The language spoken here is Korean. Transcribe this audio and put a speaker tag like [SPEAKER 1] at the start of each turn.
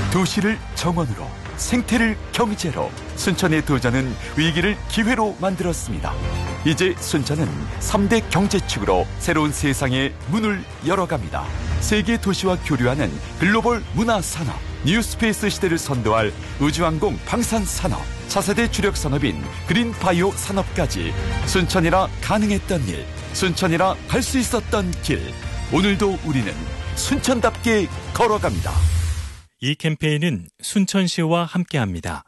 [SPEAKER 1] 도시를 정원으로, 생태를 경제로, 순천의 도전은 위기를 기회로 만들었습니다. 이제 순천은 3대 경제축으로 새로운 세상의 문을 열어갑니다. 세계 도시와 교류하는 글로벌 문화산업, 뉴스페이스 시대를 선도할 우주항공 방산산업, 차세대 주력 산업인 그린바이오 산업까지 순천이라 가능했던 일, 순천이라 갈 수 있었던 길, 오늘도 우리는 순천답게 걸어갑니다.
[SPEAKER 2] 이 캠페인은 순천시와 함께합니다.